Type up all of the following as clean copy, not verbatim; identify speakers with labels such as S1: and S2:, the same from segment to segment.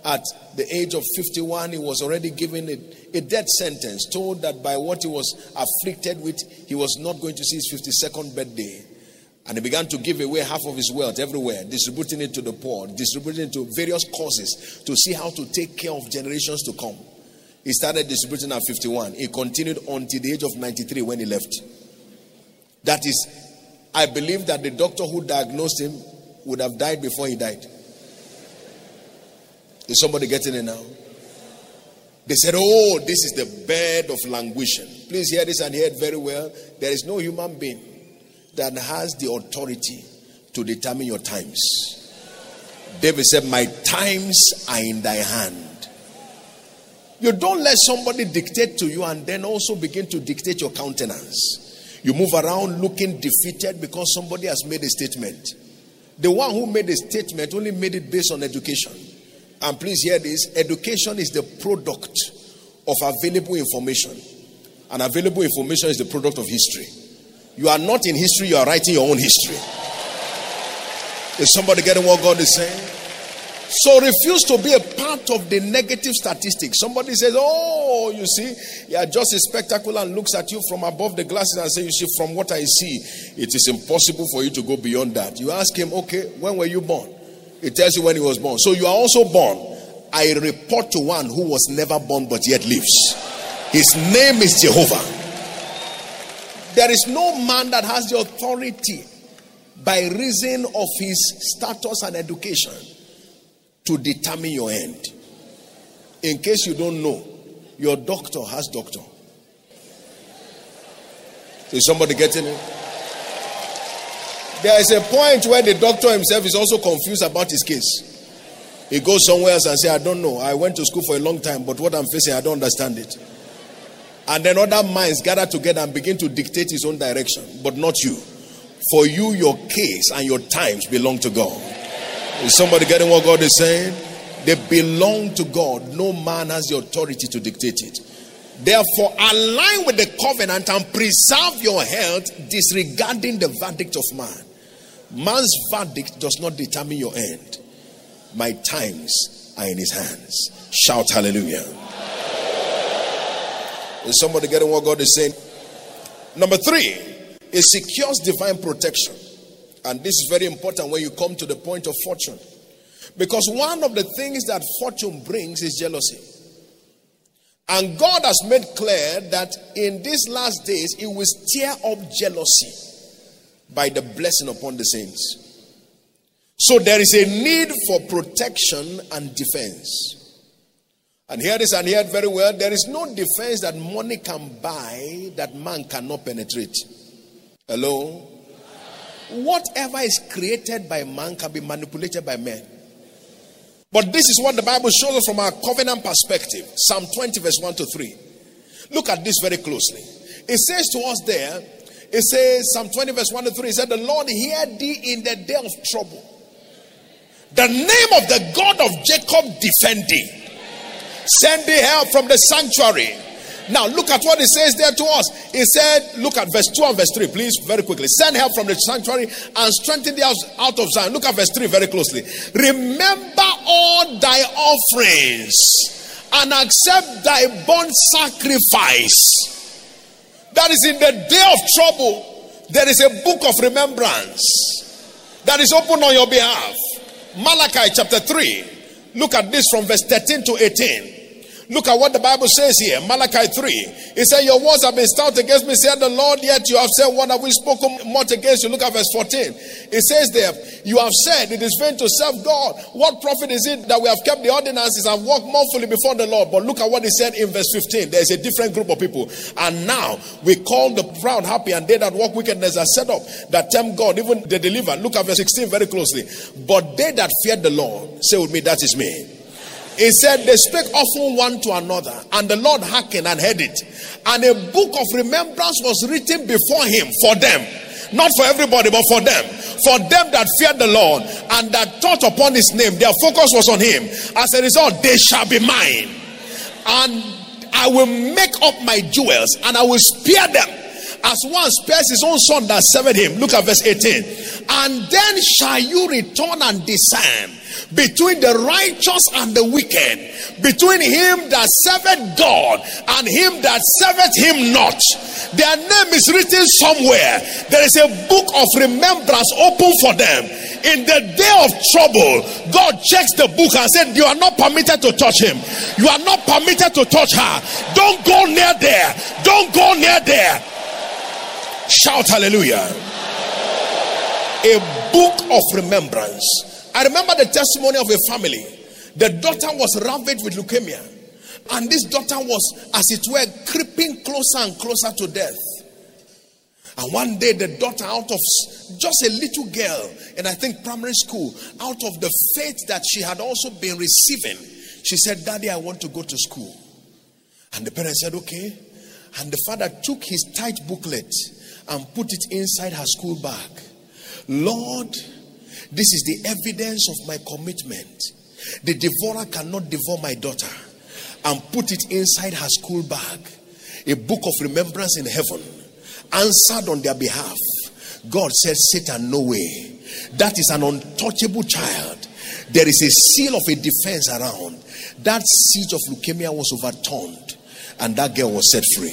S1: at the age of 51, he was already given a death sentence, told that by what he was afflicted with, he was not going to see his 52nd birthday. And he began to give away half of his wealth everywhere, distributing it to the poor, distributing it to various causes to see how to take care of generations to come. He started distributing at 51. He continued until the age of 93 when he left. That is, I believe that the doctor who diagnosed him would have died before he died. Is somebody getting it now? They said, oh, this is the bed of languishing. Please hear this and hear it very well. There is no human being that has the authority to determine your times. David said, my times are in thy hand. You don't let somebody dictate to you and then also begin to dictate your countenance. You move around looking defeated because somebody has made a statement. The one who made a statement only made it based on education. And please hear this, education is the product of available information. And available information is the product of history. You are not in history, you are writing your own history. Is somebody getting what God is saying? So refuse to be a part of the negative statistics. Somebody says, oh, you see, you are just a spectacle, and looks at you from above the glasses and says, you see, from what I see, it is impossible for you to go beyond that. You ask him, okay, when were you born? It tells you when he was born. So you are also born. I report to one who was never born but yet lives. His name is Jehovah. There is no man that has the authority by reason of his status and education to determine your end. In case you don't know, your doctor has doctor. Is somebody getting it? There is a point where the doctor himself is also confused about his case. He goes somewhere else and says, I don't know. I went to school for a long time, but what I'm facing, I don't understand it. And then other minds gather together and begin to dictate his own direction, but not you. For you, your case and your times belong to God. Is somebody getting what God is saying? They belong to God. No man has the authority to dictate it. Therefore, align with the covenant and preserve your health, disregarding the verdict of man. Man's verdict does not determine your end. My times are in his hands. Shout hallelujah. Is somebody getting what God is saying? Number 3, it secures divine protection. And this is very important when you come to the point of fortune. Because one of the things that fortune brings is jealousy. And God has made clear that in these last days, He will stir up jealousy by the blessing upon the saints. So there is a need for protection and defense. And hear this and hear it very well. There is no defense that money can buy that man cannot penetrate. Hello? Whatever is created by man can be manipulated by men. But this is what the Bible shows us from our covenant perspective. Psalm 20 verse 1 to 3. Look at this very closely. It says to us there, it says, Psalm 20 verse 1 to 3, it said, the Lord hear thee in the day of trouble. The name of the God of Jacob defend thee. Send thee help from the sanctuary. Now look at what it says there to us. It said, look at verse 2 and verse 3, please, very quickly. Send help from the sanctuary and strengthen thee out of Zion. Look at verse 3 very closely. Remember all thy offerings and accept thy burnt sacrifice. That is, in the day of trouble, there is a book of remembrance that is open on your behalf. Malachi chapter 3. Look at this from verse 13 to 18. Look at what the Bible says here. Malachi 3. It said, your words have been stout against me, said the Lord, yet you have said, what have we spoken much against you? Look at verse 14. It says there, you have said, it is vain to serve God. What profit is it that we have kept the ordinances and walked mournfully before the Lord? But look at what he said in verse 15. There is a different group of people. And now we call the proud happy, and they that walk wickedness are set up, that tempt God, even the deliver. Look at verse 16 very closely. But they that fear the Lord, say with me, that is me. He said, they spake often one to another, and the Lord hearkened and heard it. And a book of remembrance was written before him for them. Not for everybody, but for them. For them that feared the Lord and that thought upon his name. Their focus was on him. As a result, they shall be mine. And I will make up my jewels, and I will spare them, as one spares his own son that served him. Look at verse 18. And then shall you return and discern, between the righteous and the wicked, between him that serveth God and him that serveth him not. Their name is written somewhere. There is a book of remembrance open for them. In the day of trouble, God checks the book and said, you are not permitted to touch him. You are not permitted to touch her. Don't go near there. Don't go near there. Shout hallelujah. A book of remembrance. I remember the testimony of a family. The daughter was ravaged with leukemia, and this daughter was, as it were, creeping closer and closer to death. And one day the daughter, out of just a little girl in, I think, primary school, out of the faith that she had also been receiving, she said, Daddy, I want to go to school. And the parents said, okay. And the father took his tithe booklet and put it inside her school bag. Lord, this is the evidence of my commitment. The devourer cannot devour my daughter. And put it inside her school bag. A book of remembrance in heaven. Answered on their behalf. God said, Satan, no way. That is an untouchable child. There is a seal of a defense around. That siege of leukemia was overturned, and that girl was set free.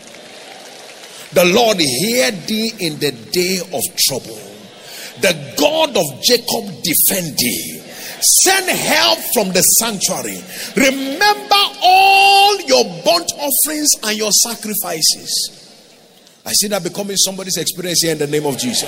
S1: The Lord heard thee in the day of trouble. The God of Jacob defend thee. Send help from the sanctuary. Remember all your burnt offerings and your sacrifices. I see that becoming somebody's experience here in the name of Jesus.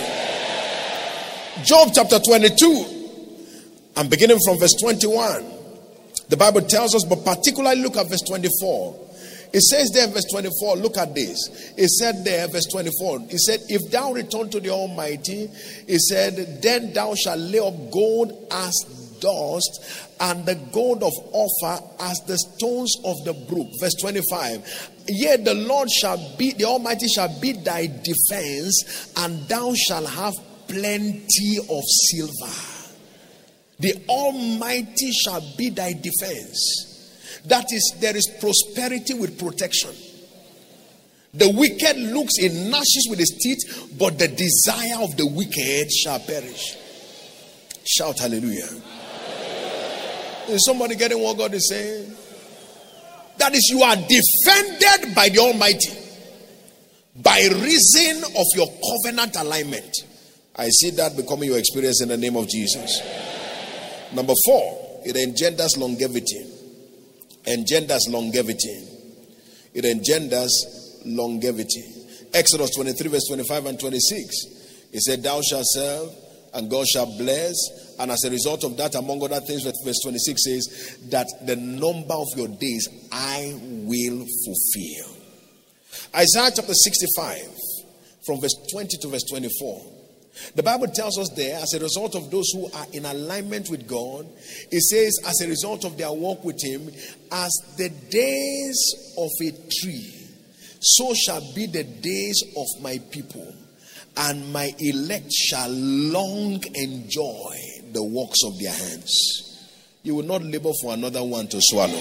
S1: Job chapter 22. I'm beginning from verse 21. The Bible tells us, but particularly look at verse 24. It says there in verse 24, look at this. It said there, verse 24, it said, if thou return to the Almighty, it said, then thou shalt lay up gold as dust, and the gold of Ophir as the stones of the brook. Verse 25, yea, the Lord shall be, the Almighty shall be thy defense, and thou shalt have plenty of silver. The Almighty shall be thy defense. That is, there is prosperity with protection. The wicked looks, it gnashes with his teeth, but the desire of the wicked shall perish. Shout hallelujah. Is somebody getting what God is saying? That is, you are defended by the Almighty by reason of your covenant alignment. I see that becoming your experience in the name of Jesus. Number 4, it engenders longevity. Engenders longevity. It engenders longevity. Exodus 23 verse 25 and 26. It said, thou shalt serve and God shall bless. And as a result of that, among other things, verse 26 says that the number of your days I will fulfill. Isaiah chapter 65 from verse 20 to verse 24. The Bible tells us there, as a result of those who are in alignment with God, it says, as a result of their walk with him, as the days of a tree, so shall be the days of my people, and my elect shall long enjoy the works of their hands. You will not labor for another one to swallow.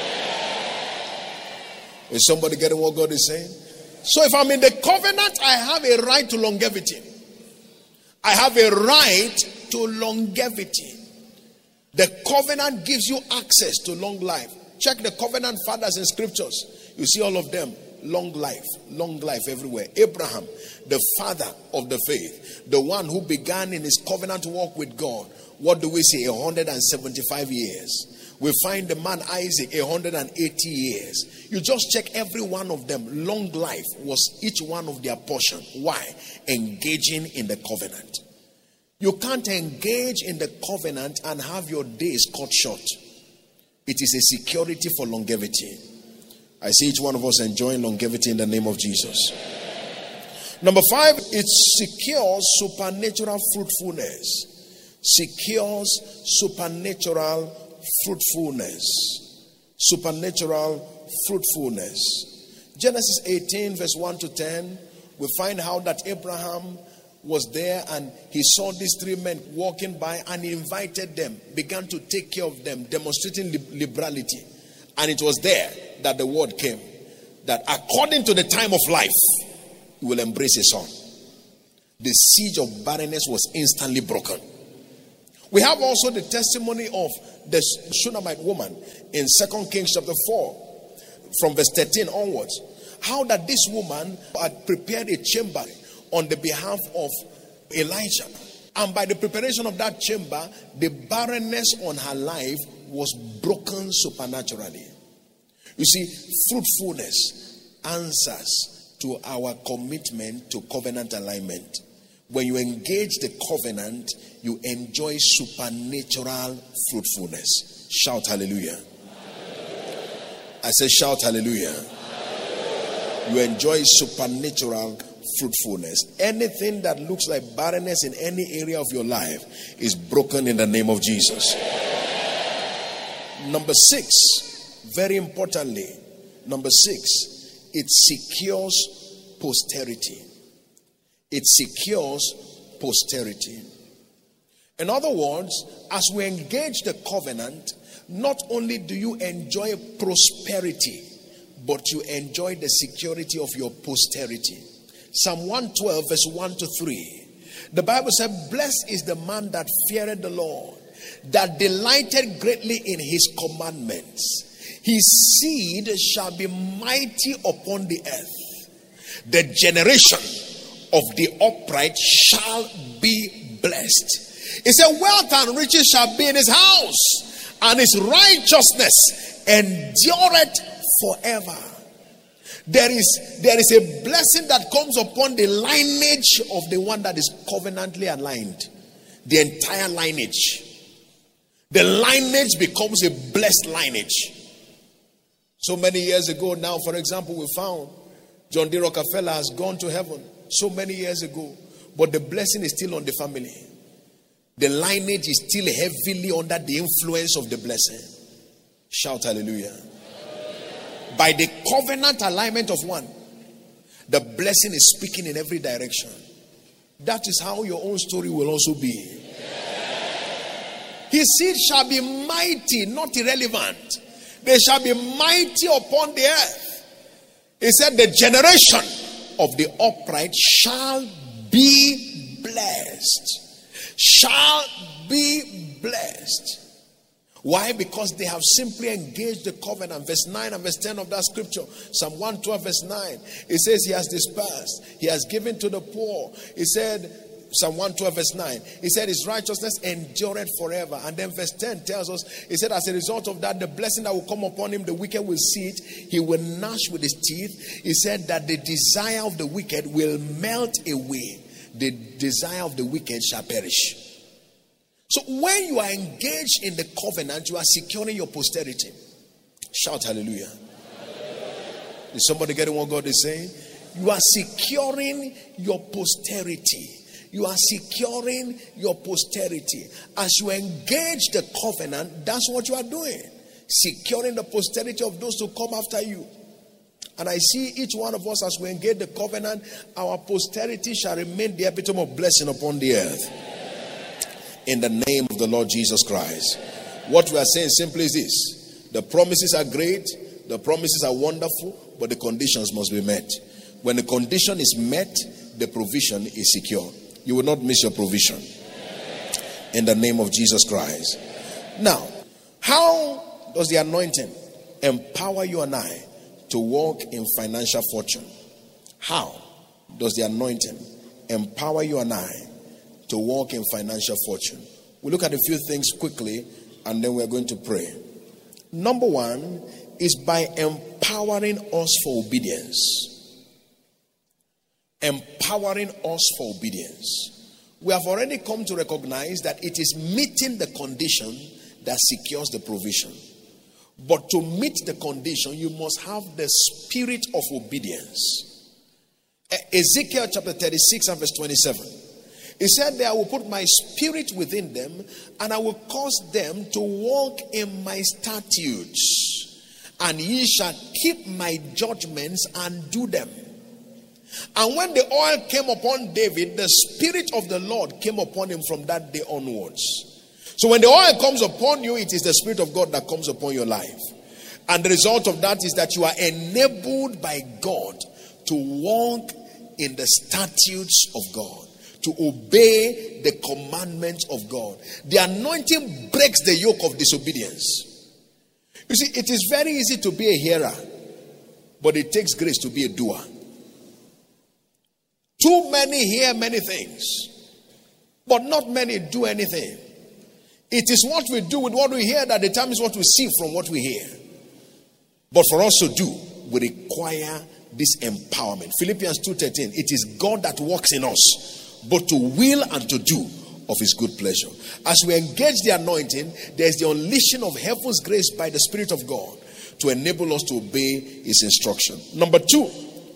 S1: Is somebody getting what God is saying? So if I'm in the covenant, I have a right to longevity. I have a right to longevity. The covenant gives you access to long life. Check the covenant fathers in scriptures. You see all of them. Long life everywhere. Abraham, the father of the faith, the one who began in his covenant walk with God. What do we say? 175 years. We find the man Isaac, 180 years. You just check every one of them. Long life was each one of their portion. Why? Engaging in the covenant. You can't engage in the covenant and have your days cut short. It is a security for longevity. I see each one of us enjoying longevity in the name of Jesus. Number 5, it secures supernatural fruitfulness. Secures supernatural fruitfulness. Supernatural fruitfulness. Genesis 18 verse 1 to 10, we find how that Abraham was there and he saw these 3 men walking by and he invited them, began to take care of them, demonstrating liberality. And it was there that the word came that according to the time of life, you will embrace a son. The siege of barrenness was instantly broken. We have also the testimony of the Shunammite woman in 2 Kings chapter 4, from verse 13 onwards. How that this woman had prepared a chamber on the behalf of Elijah. And by the preparation of that chamber, the barrenness on her life was broken supernaturally. You see, fruitfulness answers to our commitment to covenant alignment. When you engage the covenant, you enjoy supernatural fruitfulness. Shout hallelujah. I say shout hallelujah. You enjoy supernatural fruitfulness. Anything that looks like barrenness in any area of your life is broken in the name of Jesus. Number 6, very importantly, number 6, it secures posterity. It secures posterity. In other words, as we engage the covenant, not only do you enjoy prosperity, but you enjoy the security of your posterity. Psalm 112 verse 1 to 3. The Bible said, blessed is the man that feareth the Lord, that delighted greatly in his commandments. His seed shall be mighty upon the earth. The generation of the upright shall be blessed. It said, wealth and riches shall be in his house, and his righteousness endureth forever. There is a blessing that comes upon the lineage of the one that is covenantly aligned. The entire lineage. The lineage becomes a blessed lineage. So many years ago now, for example, we found John D. Rockefeller has gone to heaven so many years ago, but the blessing is still on the family. The lineage is still heavily under the influence of the blessing. Shout hallelujah. By the covenant alignment of one, the blessing is speaking in every direction. That is how your own story will also be. His seed shall be mighty, not irrelevant. They shall be mighty upon the earth. He said, the generation of the upright shall be blessed. Shall be blessed. Why? Because they have simply engaged the covenant. Verse 9 and verse 10 of that scripture. Psalm 112 verse 9. It says he has dispersed. He has given to the poor. He said, Psalm 112 verse 9. He said his righteousness endureth forever. And then verse 10 tells us, he said as a result of that, the blessing that will come upon him, the wicked will see it. He will gnash with his teeth. He said that the desire of the wicked will melt away. The desire of the wicked shall perish. So when you are engaged in the covenant, you are securing your posterity. Shout hallelujah. Is somebody getting what God is saying? You are securing your posterity. You are securing your posterity. As you engage the covenant, that's what you are doing. Securing the posterity of those who come after you. And I see each one of us, as we engage the covenant, our posterity shall remain the epitome of blessing upon the earth. In the name of the Lord Jesus Christ. What we are saying simply is this: the promises are great, the promises are wonderful, but the conditions must be met. When the condition is met, the provision is secure. You will not miss your provision. In the name of Jesus Christ. Now, how does the anointing empower you and I to walk in financial fortune? How does the anointing empower you and I to walk in financial fortune? We'll look at a few things quickly and then we're going to pray. Number one is by empowering us for obedience. Empowering us for obedience. We have already come to recognize that it is meeting the condition that secures the provision. But to meet the condition, you must have the spirit of obedience. Ezekiel chapter 36 and verse 27. He said that I will put my spirit within them, and I will cause them to walk in my statutes, and ye shall keep my judgments and do them. And when the oil came upon David, the spirit of the Lord came upon him from that day onwards. So when the oil comes upon you, it is the spirit of God that comes upon your life. And the result of that is that you are enabled by God to walk in the statutes of God, to obey the commandments of God. The anointing breaks the yoke of disobedience. You see, it is very easy to be a hearer, but it takes grace to be a doer. Too many hear many things, but not many do anything. It is what we do with what we hear that determines what we see from what we hear. But for us to do, we require this empowerment. Philippians 2:13, it is God that works in us, both to will and to do of his good pleasure. As we engage the anointing, there is the unleashing of heaven's grace by the Spirit of God to enable us to obey his instruction. Number 2,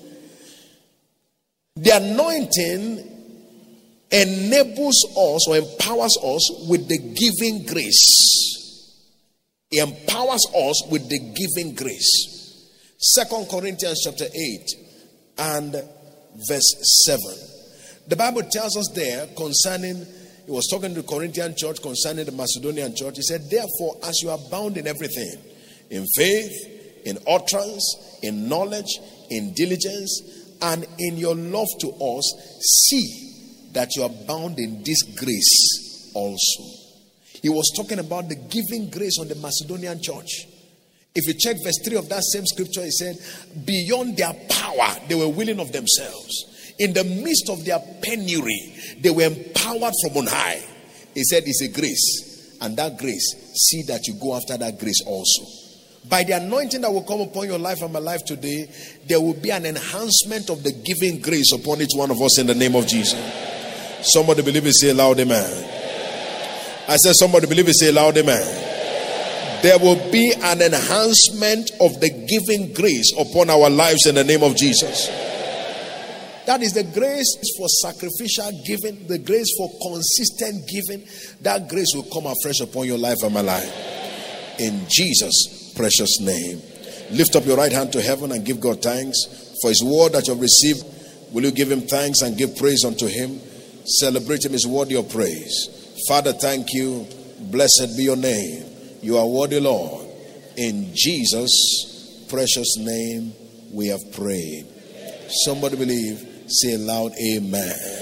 S1: the anointing enables us or empowers us with the giving grace. He empowers us with the giving grace. 2 Corinthians chapter 8 and verse 7. The Bible tells us there concerning, he was talking to the Corinthian church concerning the Macedonian church. He said, therefore, as you are bound in everything, in faith, in utterance, in knowledge, in diligence, and in your love to us, see that you are bound in this grace also. He was talking about the giving grace on the Macedonian church. If you check verse 3 of that same scripture, he said, beyond their power, they were willing of themselves. In the midst of their penury, they were empowered from on high. He said, it's a grace. And that grace, see that you go after that grace also. By the anointing that will come upon your life and my life today, there will be an enhancement of the giving grace upon each one of us in the name of Jesus. Somebody believe it, say loud amen. I said somebody believe it, say loud amen. There will be an enhancement of the giving grace upon our lives in the name of Jesus. That is the grace for sacrificial giving, the grace for consistent giving. That grace will come afresh upon your life and my life. In Jesus' precious name. Lift up your right hand to heaven and give God thanks for his word that you have received. Will you give him thanks and give praise unto him? Celebrate him, his worthy of praise. Father, thank you. Blessed be your name. You are worthy, Lord. In Jesus' precious name we have prayed. Somebody believe, say loud amen.